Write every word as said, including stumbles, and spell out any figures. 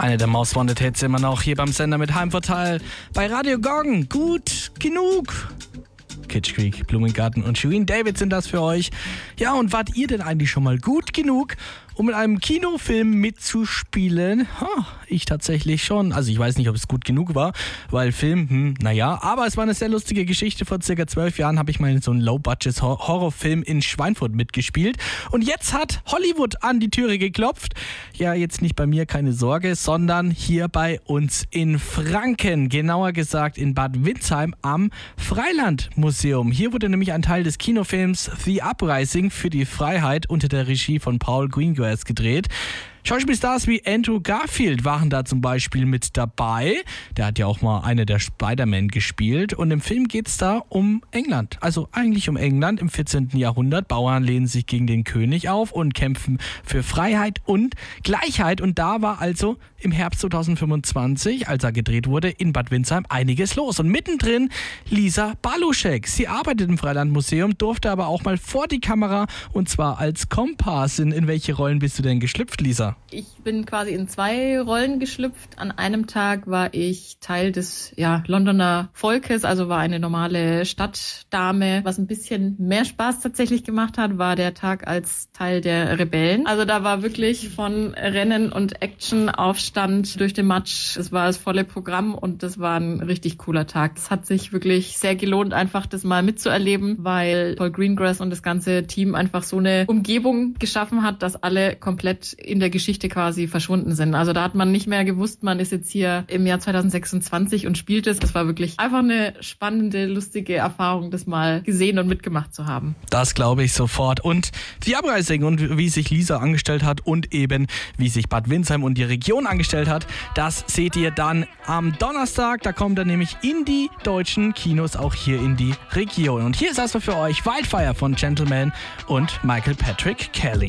Eine der Most Wanted Hits immer noch hier beim Sender mit Heimvorteil bei Radio Gong. Gut genug. Kitsch Creek, Blumengarten und Shirin David sind das für euch. Ja, und wart ihr denn eigentlich schon mal gut genug, um in einem Kinofilm mitzuspielen? Ha, ich tatsächlich schon. Also ich weiß nicht, ob es gut genug war, weil Film, hm, naja. Aber es war eine sehr lustige Geschichte. Vor circa zwölf Jahren habe ich mal in so einem Low-Budget-Horrorfilm in Schweinfurt mitgespielt. Und jetzt hat Hollywood an die Türe geklopft. Ja, jetzt nicht bei mir, keine Sorge, sondern hier bei uns in Franken. Genauer gesagt in Bad Windsheim am Freilandmuseum. Hier wurde nämlich ein Teil des Kinofilms The Uprising für die Freiheit unter der Regie von Paul Greengrass gedreht. Schauspielstars wie Andrew Garfield waren da zum Beispiel mit dabei. Der hat ja auch mal eine der Spider-Man gespielt. Und im Film geht es da um England. Also eigentlich um England im vierzehnten Jahrhundert. Bauern lehnen sich gegen den König auf und kämpfen für Freiheit und Gleichheit. Und da war also im Herbst zweitausendfünfundzwanzig, als er gedreht wurde, in Bad Windsheim einiges los. Und mittendrin Lisa Baluschek. Sie arbeitet im Freilandmuseum, durfte aber auch mal vor die Kamera und zwar als Komparsin. In welche Rollen bist du denn geschlüpft, Lisa? Ich bin quasi in zwei Rollen geschlüpft. An einem Tag war ich Teil des ja, Londoner Volkes, also war eine normale Stadtdame. Was ein bisschen mehr Spaß tatsächlich gemacht hat, war der Tag als Teil der Rebellen. Also da war wirklich von Rennen und Action, Aufstand durch den Matsch. Es war das volle Programm und das war ein richtig cooler Tag. Es hat sich wirklich sehr gelohnt, einfach das mal mitzuerleben, weil Paul Greengrass und das ganze Team einfach so eine Umgebung geschaffen hat, dass alle komplett in der Geschichte quasi verschwunden sind. Also da hat man nicht mehr gewusst, man ist jetzt hier im Jahr zweitausendsechsundzwanzig und spielt es. Das war wirklich einfach eine spannende, lustige Erfahrung, das mal gesehen und mitgemacht zu haben. Das glaube ich sofort. Und die Uprising und wie sich Lisa angestellt hat und eben wie sich Bad Windsheim und die Region angestellt hat, das seht ihr dann am Donnerstag. Da kommt er nämlich in die deutschen Kinos, auch hier in die Region. Und hier ist erstmal für euch Wildfire von Gentleman und Michael Patrick Kelly.